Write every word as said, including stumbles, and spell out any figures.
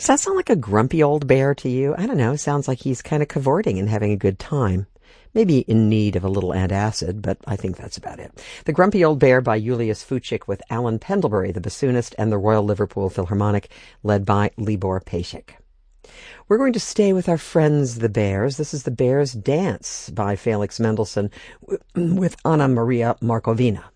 Does that sound like a grumpy old bear to you? I don't know. Sounds like he's kind of cavorting and having a good time. Maybe in need of a little antacid, but I think that's about it. The Grumpy Old Bear by Julius Fuchik with Alan Pendlebury, the bassoonist, and the Royal Liverpool Philharmonic, led by Libor Pesik. We're going to stay with our friends the Bears. This is The Bears' Dance by Felix Mendelssohn with Anna Maria Markovina.